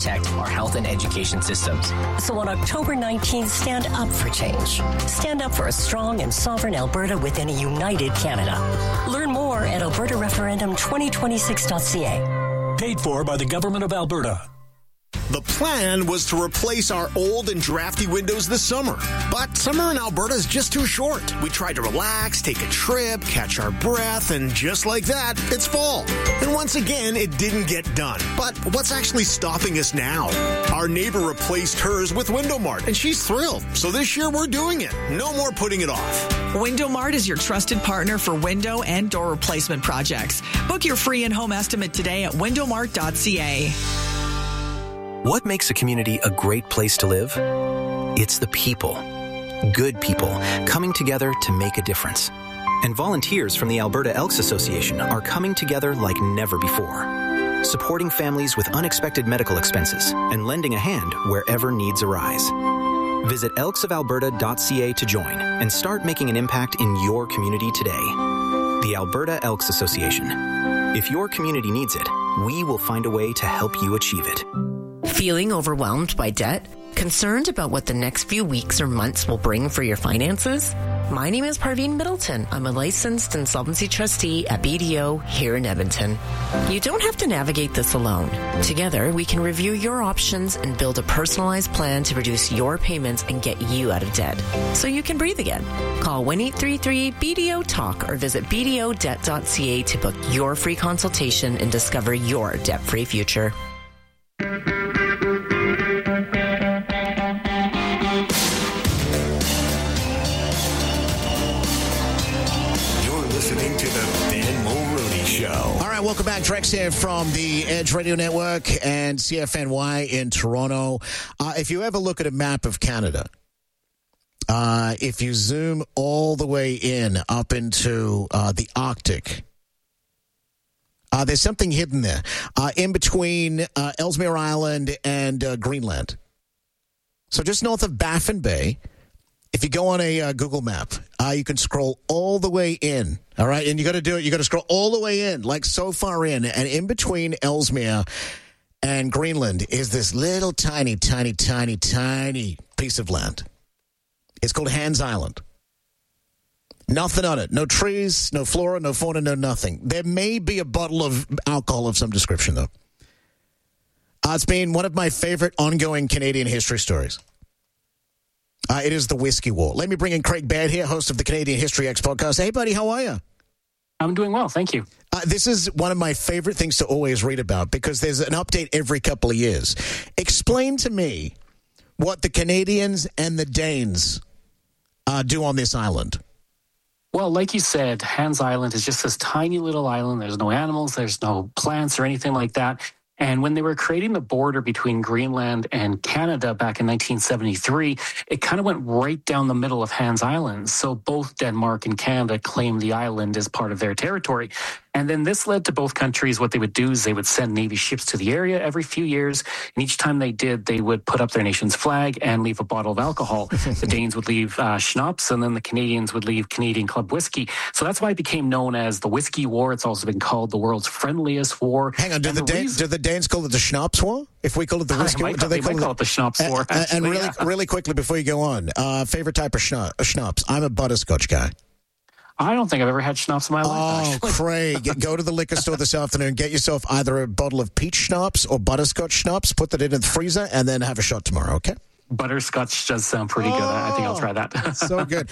protect our health and education systems. So on October 19th, stand up for change. Stand up for a strong and sovereign Alberta within a united Canada. Learn more at albertareferendum2026.ca. Paid for by the Government of Alberta. The plan was to replace our old and drafty windows this summer. But summer in Alberta is just too short. We tried to relax, take a trip, catch our breath, and just like that, it's fall. And once again, it didn't get done. But what's actually stopping us now? Our neighbor replaced hers with Window Mart, and she's thrilled. So this year, we're doing it. No more putting it off. Window Mart is your trusted partner for window and door replacement projects. Book your free in-home estimate today at windowmart.ca. What makes a community a great place to live? It's the people. Good people coming together to make a difference. And volunteers from the Alberta Elks Association are coming together like never before, supporting families with unexpected medical expenses and lending a hand wherever needs arise. Visit elksofalberta.ca to join and start making an impact in your community today. The Alberta Elks Association. If your community needs it, we will find a way to help you achieve it. Feeling overwhelmed by debt? Concerned about what the next few weeks or months will bring for your finances? My name is Parveen Middleton. I'm a licensed insolvency trustee at BDO here in Edmonton. You don't have to navigate this alone. Together, we can review your options and build a personalized plan to reduce your payments and get you out of debt so you can breathe again. Call 1-833-BDO-TALK or visit bdodebt.ca to book your free consultation and discover your debt-free future. All right, welcome back. Drex here from the Edge Radio Network and CFNY in Toronto. If you ever look at a map of Canada, if you zoom all the way in up into the Arctic, there's something hidden there in between Ellesmere Island and Greenland. So just north of Baffin Bay, if you go on a Google map, you can scroll all the way in, all right? And you got to do it. You got to scroll all the way in, like so far in. And in between Ellesmere and Greenland is this little tiny piece of land. It's called Hans Island. Nothing on it. No trees, no flora, no fauna, no nothing. There may be a bottle of alcohol of some description, though. It's been one of my favorite ongoing Canadian history stories. It is the Whiskey War. Let me bring in Craig Baird here, host of the Canadian History X podcast. Hey, buddy, how are you? I'm doing well, thank you. This is one of my favorite things to always read about because there's an update every couple of years. Explain to me what the Canadians and the Danes do on this island. Well, like you said, Hans Island is just this tiny little island. There's no animals, there's no plants or anything like that. And when they were creating the border between Greenland and Canada back in 1973, it kind of went right down the middle of Hans Island. So both Denmark and Canada claimed the island as part of their territory. And then this led to both countries. What they would do is they would send Navy ships to the area every few years. And each time they did, they would put up their nation's flag and leave a bottle of alcohol. The Danes would leave schnapps, and then the Canadians would leave Canadian Club whiskey. So that's why it became known as the Whiskey War. It's also been called the world's friendliest war. Hang on, do the Danes call it the Schnapps War? If we call it the Whiskey War? They might call it the Schnapps War. And really quickly before you go on, favorite type of schnapps? I'm a butterscotch guy. I don't think I've ever had schnapps in my life. Oh, Craig, go to the liquor store this afternoon, get yourself either a bottle of peach schnapps or butterscotch schnapps, put that in the freezer, and then have a shot tomorrow, okay? Butterscotch does sound pretty good. I think I'll try that. So good.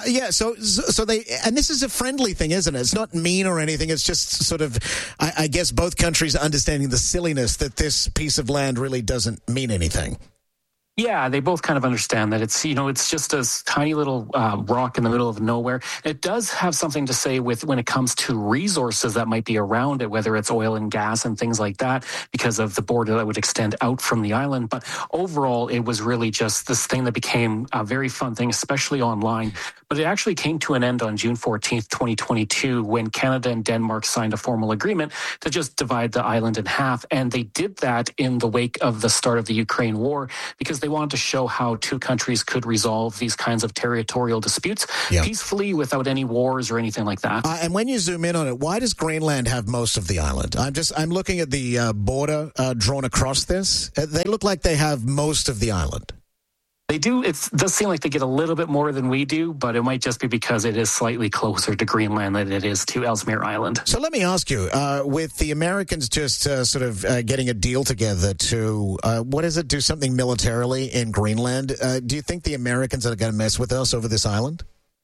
So they, and this is a friendly thing, isn't it? It's not mean or anything. It's just sort of, I guess both countries are understanding the silliness that this piece of land really doesn't mean anything. Yeah, they both kind of understand that it's just a tiny little rock in the middle of nowhere. It does have something to say with when it comes to resources that might be around it, whether it's oil and gas and things like that, because of the border that would extend out from the island. But overall, it was really just this thing that became a very fun thing, especially online. But it actually came to an end on June 14th, 2022, when Canada and Denmark signed a formal agreement to just divide the island in half. And they did that in the wake of the start of the Ukraine war because they wanted to show how two countries could resolve these kinds of territorial disputes peacefully without any wars or anything like that. And when you zoom in on it, why does Greenland have most of the island? I'm looking at the border drawn across this. They look like they have most of the island. They do. It does seem like they get a little bit more than we do, but it might just be because it is slightly closer to Greenland than it is to Ellesmere Island. So let me ask you, with the Americans just sort of getting a deal together to, do something militarily in Greenland, do you think the Americans are going to mess with us over this island?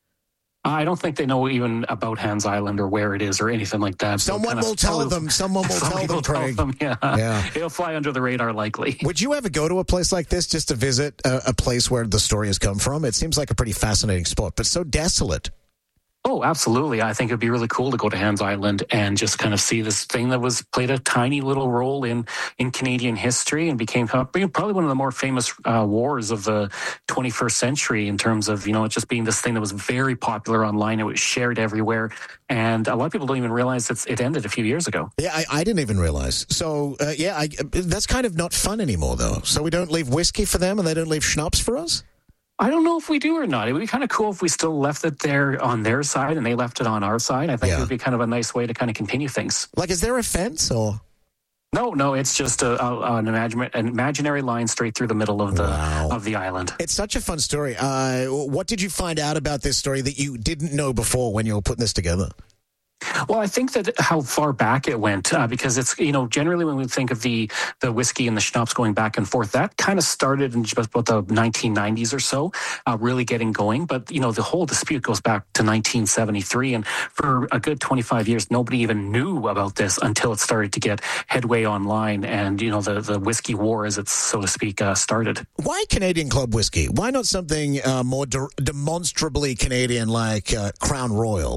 I don't think they know even about Hans Island or where it is or anything like that. Someone will tell them, Craig. Yeah. It'll fly under the radar likely. Would you ever go to a place like this just to visit a place where the story has come from? It seems like a pretty fascinating spot, but so desolate. Oh, absolutely. I think it'd be really cool to go to Hans Island and just kind of see this thing that played a tiny little role in Canadian history and became probably one of the more famous wars of the 21st century in terms of, it just being this thing that was very popular online. It was shared everywhere. And a lot of people don't even realize it ended a few years ago. Yeah, I didn't even realize. So, that's kind of not fun anymore, though. So we don't leave whiskey for them and they don't leave schnapps for us? I don't know if we do or not. It would be kind of cool if we still left it there on their side and they left it on our side. I think it would be kind of a nice way to kind of continue things. Like, is there a fence or? No, it's just an imaginary line straight through the middle of the island. It's such a fun story. What did you find out about this story that you didn't know before when you were putting this together? Well, I think that how far back it went, because it's, generally when we think of the whiskey and the schnapps going back and forth, that kind of started in just about the 1990s or so, really getting going. But, the whole dispute goes back to 1973. And for a good 25 years, nobody even knew about this until it started to get headway online. And, the whiskey war, as it's, so to speak, started. Why Canadian Club whiskey? Why not something more demonstrably Canadian like Crown Royal?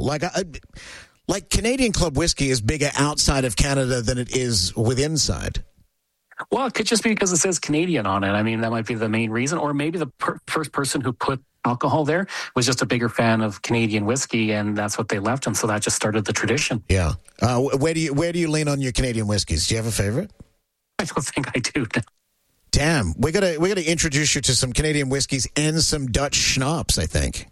Like Canadian Club whiskey is bigger outside of Canada than it is inside. Well, it could just be because it says Canadian on it. I mean, that might be the main reason. Or maybe the first person who put alcohol there was just a bigger fan of Canadian whiskey, and that's what they left. And so that just started the tradition. Yeah. Where do you lean on your Canadian whiskeys? Do you have a favorite? I don't think I do. Damn. We gotta introduce you to some Canadian whiskeys and some Dutch schnapps, I think.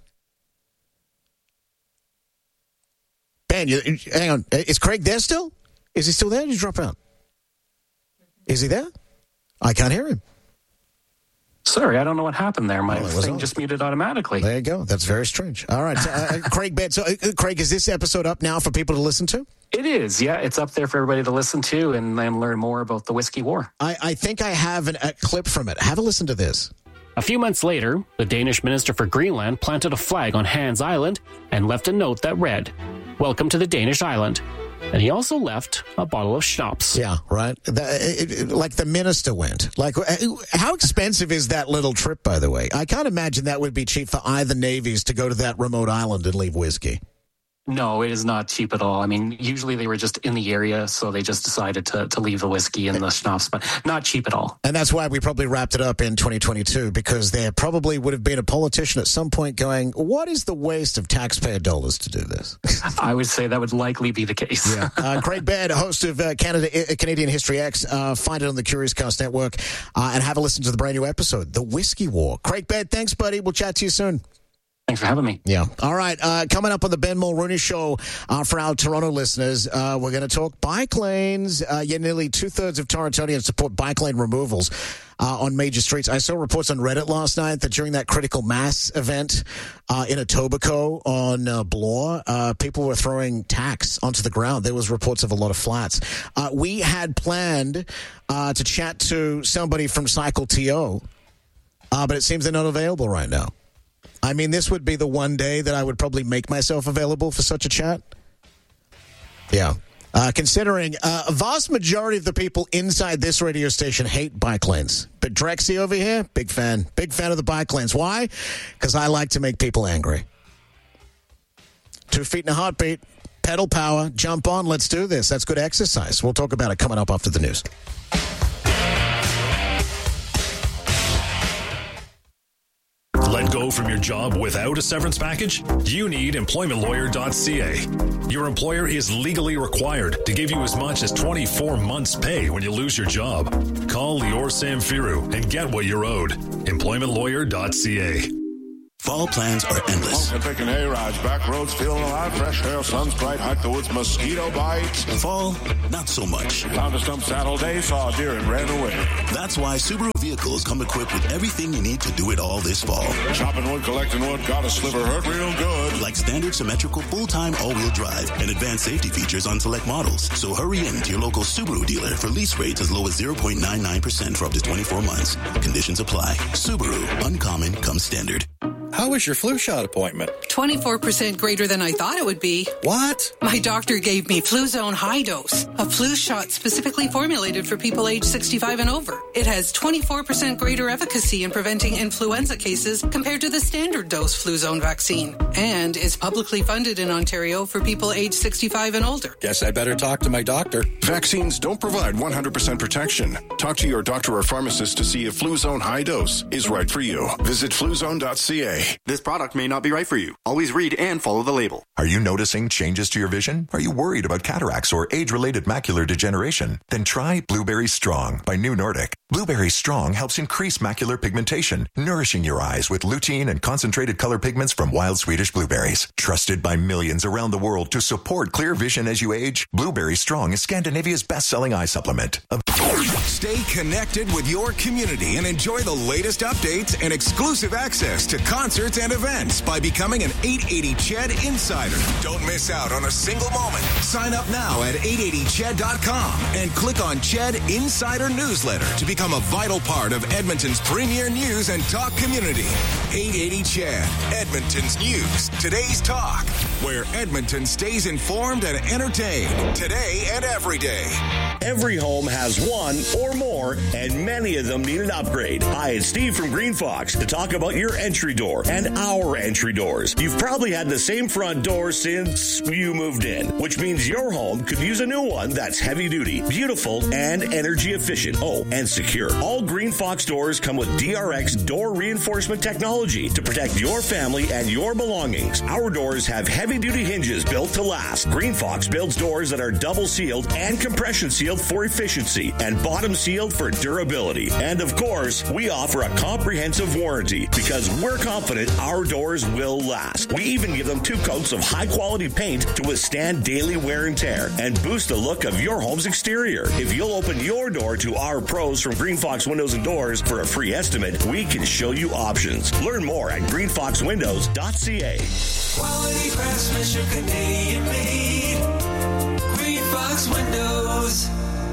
Ben, hang on. Is Craig there still? Is he still there? Did you drop out? Is he there? I can't hear him. Sorry, I don't know what happened there. My thing just muted automatically. There you go. That's very strange. All right. Craig, Ben. So, Craig, is this episode up now for people to listen to? It is. Yeah, it's up there for everybody to listen to and then learn more about the whiskey war. I think I have a clip from it. Have a listen to this. A few months later, the Danish minister for Greenland planted a flag on Hans Island and left a note that read, "Welcome to the Danish island." And he also left a bottle of schnapps. Yeah, right. Like the minister went. Like, how expensive is that little trip, by the way? I can't imagine that would be cheap for either navies to go to that remote island and leave whiskey. No, it is not cheap at all. I mean, usually they were just in the area, so they just decided to leave the whiskey and the schnapps, but not cheap at all. And that's why we probably wrapped it up in 2022, because there probably would have been a politician at some point going, what is the waste of taxpayer dollars to do this? I would say that would likely be the case. Yeah. Craig Baird, host of Canadian History X, find it on the Curious Cast Network, and have a listen to the brand new episode, The Whiskey War. Craig Baird, thanks, buddy. We'll chat to you soon. Thanks for having me. Yeah. All right. Coming up on the Ben Mulrooney Show for our Toronto listeners, we're going to talk bike lanes. Nearly 2/3 of Torontonians support bike lane removals on major streets. I saw reports on Reddit last night that during that critical mass event in Etobicoke on Bloor, people were throwing tacks onto the ground. There was reports of a lot of flats. We had planned to chat to somebody from Cycle TO, but it seems they're not available right now. I mean, this would be the one day that I would probably make myself available for such a chat. Yeah. Considering a vast majority of the people inside this radio station hate bike lanes. But Drexy over here, big fan of the bike lanes. Why? Because I like to make people angry. 2 feet in a heartbeat, pedal power, jump on, let's do this. That's good exercise. We'll talk about it coming up after the news. Let go from your job without a severance package? You need employmentlawyer.ca. Your employer is legally required to give you as much as 24 months' pay when you lose your job. Call Lior Samfiru and get what you're owed. employmentlawyer.ca. Fall plans are endless. Taking hay rides, back roads, feeling alive, fresh air, sun's bright, hike the woods, mosquito bites. Fall, not so much. Found a stump saddle day, saw a deer and ran away. That's why Subaru vehicles come equipped with everything you need to do it all this fall. Chopping wood, collecting wood, got a sliver, hurt real good. Like standard symmetrical full-time all-wheel drive and advanced safety features on select models. So hurry in to your local Subaru dealer for lease rates as low as 0.99% for up to 24 months. Conditions apply. Subaru, uncommon comes standard. How was your flu shot appointment? 24% greater than I thought it would be. What? My doctor gave me Fluzone High Dose, a flu shot specifically formulated for people age 65 and over. It has 24% greater efficacy in preventing influenza cases compared to the standard dose Fluzone vaccine. And is publicly funded in Ontario for people age 65 and older. Guess I better talk to my doctor. Vaccines don't provide 100% protection. Talk to your doctor or pharmacist to see if Fluzone High Dose is right for you. Visit fluzone.ca. This product may not be right for you. Always read and follow the label. Are you noticing changes to your vision? Are you worried about cataracts or age-related macular degeneration? Then try Blueberry Strong by New Nordic. Blueberry Strong helps increase macular pigmentation, nourishing your eyes with lutein and concentrated color pigments from wild Swedish blueberries. Trusted by millions around the world to support clear vision as you age, Blueberry Strong is Scandinavia's best-selling eye supplement. Stay connected with your community and enjoy the latest updates and exclusive access to concerts and events by becoming an 880 CHED Insider. Don't miss out on a single moment. Sign up now at 880ched.com and click on CHED Insider Newsletter to become a vital part of Edmonton's premier news and talk community. 880 CHED, Edmonton's news, today's talk, where Edmonton stays informed and entertained today and every day. Every home has one or more, and many of them need an upgrade. Hi, it's Steve from Green Fox to talk about your entry door and our entry doors. You've probably had the same front door since you moved in, which means your home could use a new one that's heavy duty, beautiful, and energy efficient. Oh, and secure. All Green Fox doors come with DRX door reinforcement technology to protect your family and your belongings. Our doors have heavy duty hinges built to last. Green Fox builds doors that are double sealed and compression sealed for efficiency and bottom sealed for durability. And of course, we offer a comprehensive warranty because we're confident our doors will last. We even give them 2 coats of high quality paint to withstand daily wear and tear and boost the look of your home's exterior. If you'll open your door to our pros from Green Fox Windows and Doors for a free estimate, we can show you options. Learn more at greenfoxwindows.ca. Quality craftsmanship, Canadian made. Green Fox Windows.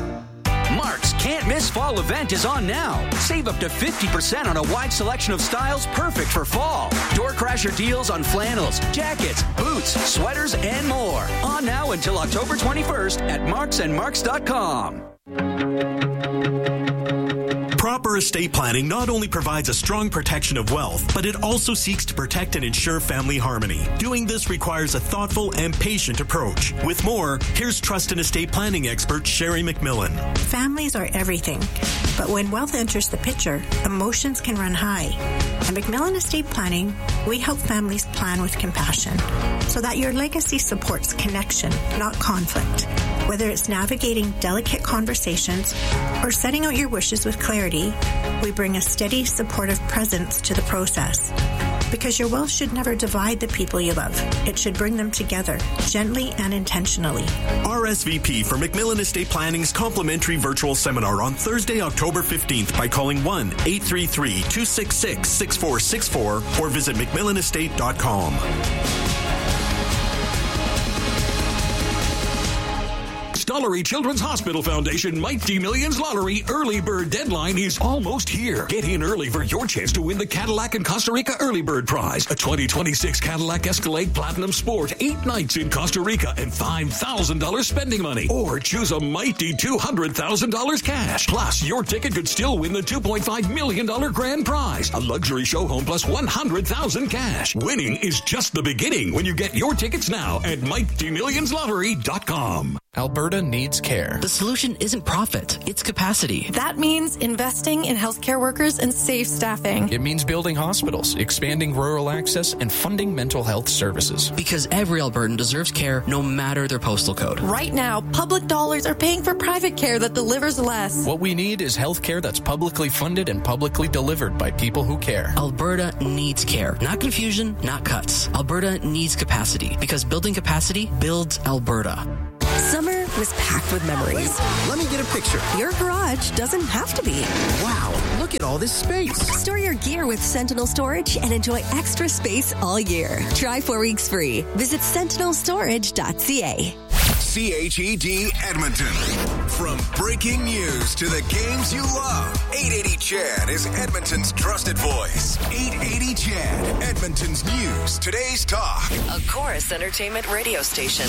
Mark's Can't Miss Fall event is on now. Save up to 50% on a wide selection of styles perfect for fall. Door crasher deals on flannels, jackets, boots, sweaters, and more. On now until October 21st at marksandmarks.com. Proper estate planning not only provides a strong protection of wealth, but it also seeks to protect and ensure family harmony. Doing this requires a thoughtful and patient approach. With more, here's trust and estate planning expert Sherry McMillan. Families are everything, but when wealth enters the picture, emotions can run high. At McMillan Estate Planning, we help families plan with compassion so that your legacy supports connection, not conflict. Whether it's navigating delicate conversations or setting out your wishes with clarity, we bring a steady, supportive presence to the process. Because your will should never divide the people you love. It should bring them together, gently and intentionally. RSVP for McMillan Estate Planning's complimentary virtual seminar on Thursday, October 15th by calling 1-833-266-6464 or visit McMillanestate.com. Stollery Children's Hospital Foundation Mighty Millions Lottery early bird deadline is almost here. Get in early for your chance to win the Cadillac and Costa Rica early bird prize, a 2026 Cadillac Escalade Platinum Sport, 8 nights in Costa Rica, and $5,000 spending money. Or choose a mighty $200,000 cash. Plus, your ticket could still win the $2.5 million grand prize, a luxury show home plus $100,000 cash. Winning is just the beginning when you get your tickets now at MightyMillionsLottery.com. Alberta needs care. The solution isn't profit, it's capacity. That means investing in healthcare workers and safe staffing. It means building hospitals, expanding rural access, and funding mental health services. Because every Albertan deserves care no matter their postal code. Right now, public dollars are paying for private care that delivers less. What we need is health care that's publicly funded and publicly delivered by people who care. Alberta needs care. Not confusion, not cuts. Alberta needs capacity. Because building capacity builds Alberta. Summer was packed with memories. Let me get a picture. Your garage doesn't have to be. Wow, look at all this space. Store your gear with Sentinel Storage and enjoy extra space all year. Try 4 weeks free. Visit sentinelstorage.ca. CHED Edmonton. From breaking news to the games you love, 880 CHED is Edmonton's trusted voice. 880 CHED, Edmonton's news, today's talk. A Chorus Entertainment radio station.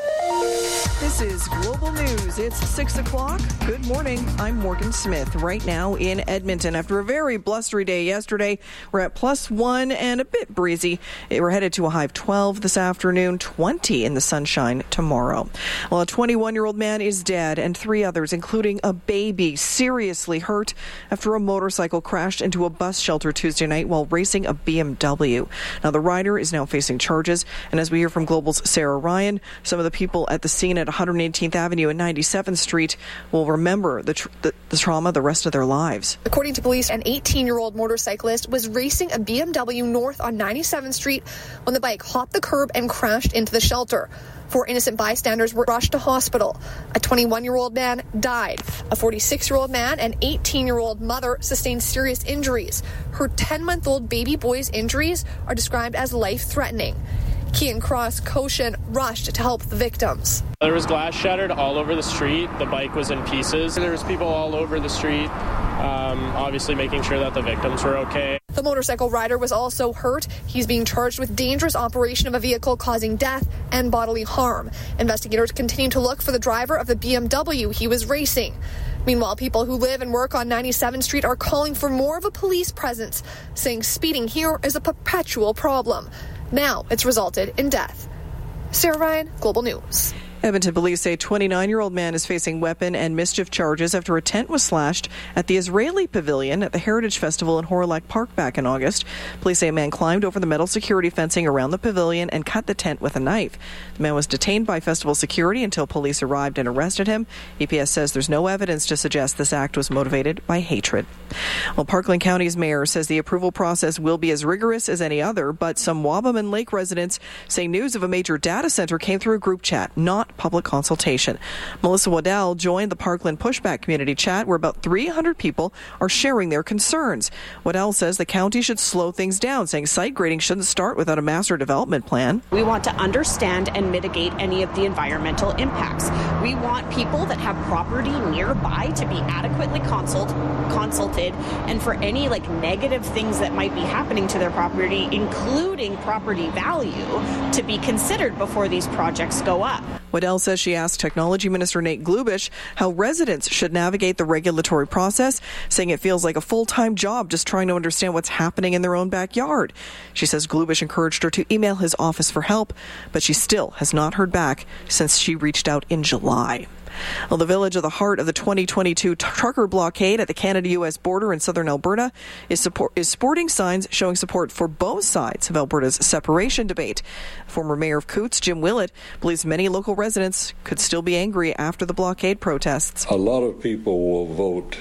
This is Global News. It's 6 o'clock. Good morning. I'm Morgan Smith. Right now in Edmonton, after a very blustery day yesterday, we're at +1 and a bit breezy. We're headed to a high of 12 this afternoon, 20 in the sunshine tomorrow. Well, a 21-year-old man is dead and 3 others, including a baby, seriously hurt after a motorcycle crashed into a bus shelter Tuesday night while racing a BMW. Now, the rider is now facing charges, and as we hear from Global's Sarah Ryan, some of the people at the scene at 118th Avenue and 97th Street will remember the trauma the rest of their lives. According to police, an 18-year-old motorcyclist was racing a BMW north on 97th Street when the bike hopped the curb and crashed into the shelter. 4 innocent bystanders were rushed to hospital. A 21-year-old man died. A 46-year-old man and 18-year-old mother sustained serious injuries. Her 10-month-old baby boy's injuries are described as life-threatening. Kean Cross Cochin rushed to help the victims. There was glass shattered all over the street. The bike was in pieces. There was people all over the street, obviously making sure that the victims were okay. The motorcycle rider was also hurt. He's being charged with dangerous operation of a vehicle causing death and bodily harm. Investigators continue to look for the driver of the BMW he was racing. Meanwhile, people who live and work on 97th Street are calling for more of a police presence, saying speeding here is a perpetual problem. Now it's resulted in death. Sarah Ryan, Global News. Edmonton police say a 29-year-old man is facing weapon and mischief charges after a tent was slashed at the Israeli Pavilion at the Heritage Festival in Horillac Park back in August. Police say a man climbed over the metal security fencing around the pavilion and cut the tent with a knife. The man was detained by festival security until police arrived and arrested him. EPS says there's no evidence to suggest this act was motivated by hatred. Well, Parkland County's mayor says the approval process will be as rigorous as any other, but some Wabamun Lake residents say news of a major data center came through a group chat, not public consultation. Melissa Waddell joined the Parkland Pushback Community Chat, where about 300 people are sharing their concerns. Waddell says the county should slow things down, saying site grading shouldn't start without a master development plan. We want to understand and mitigate any of the environmental impacts. We want people that have property nearby to be adequately consulted, and for any negative things that might be happening to their property, including property value, to be considered before these projects go up. Waddell says she asked Technology Minister Nate Glubish how residents should navigate the regulatory process, saying it feels like a full-time job just trying to understand what's happening in their own backyard. She says Glubish encouraged her to email his office for help, but she still has not heard back since she reached out in July. Well, the village of the heart of the 2022 trucker blockade at the Canada-U.S. border in southern Alberta is sporting signs showing support for both sides of Alberta's separation debate. Former Mayor of Coots, Jim Willett, believes many local residents could still be angry after the blockade protests. A lot of people will vote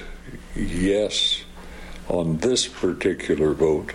yes on this particular vote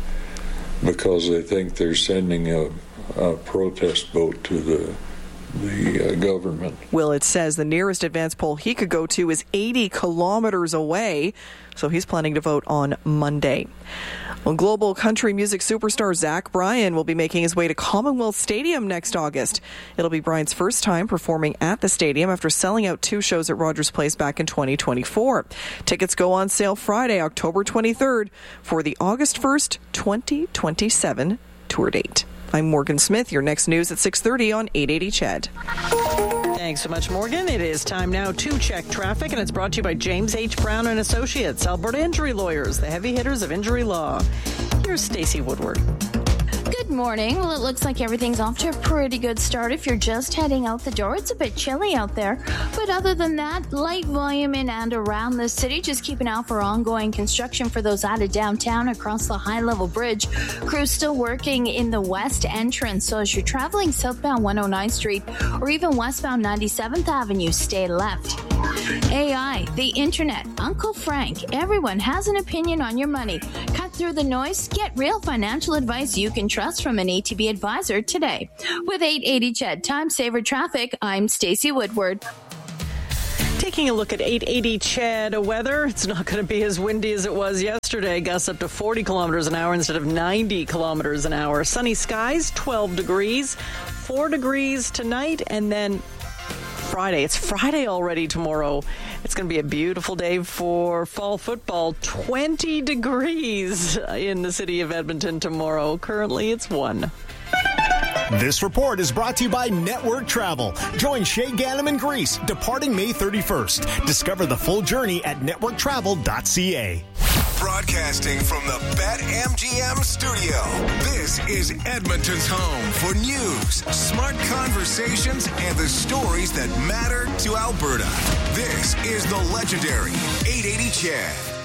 because they think they're sending a protest vote to the government. Willett says the nearest advance poll he could go to is 80 kilometers away, so he's planning to vote on Monday. Well, global country music superstar Zach Bryan will be making his way to Commonwealth Stadium next August. It'll be Bryan's first time performing at the stadium after selling out 2 shows at Rogers Place back in 2024. Tickets go on sale Friday, October 23rd for the August 1st, 2027 tour date. I'm Morgan Smith. Your next news at 6:30 on 880 CHED. Thanks so much, Morgan. It is time now to check traffic, and it's brought to you by James H. Brown and Associates, Alberta Injury Lawyers, the heavy hitters of injury law. Here's Stacey Woodward. Good morning. Well, it looks like everything's off to a pretty good start. If you're just heading out the door, it's a bit chilly out there. But other than that, light volume in and around the city. Just keep an eye out for ongoing construction for those out of downtown across the high-level bridge. Crews still working in the west entrance. So as you're traveling southbound 109th Street or even westbound 97th Avenue, stay left. AI, the internet, Uncle Frank, everyone has an opinion on your money. Cut through the noise, get real financial advice you can trust from an ATB advisor today. With 880 CHED Time Saver Traffic, I'm Stacey Woodward. Taking a look at 880 CHED weather, it's not going to be as windy as it was yesterday. Gusts up to 40 kilometers an hour instead of 90 kilometers an hour. Sunny skies, 12 degrees, 4 degrees tonight, and then Friday. It's Friday already tomorrow. It's going to be a beautiful day for fall football. 20 degrees in the city of Edmonton tomorrow. Currently, it's 1. This report is brought to you by Network Travel. Join Shay Ganem in Greece, departing May 31st. Discover the full journey at networktravel.ca. Broadcasting from the BetMGM studio, this is Edmonton's home for news, smart conversations, and the stories that matter to Alberta. This is the legendary 880 CHED.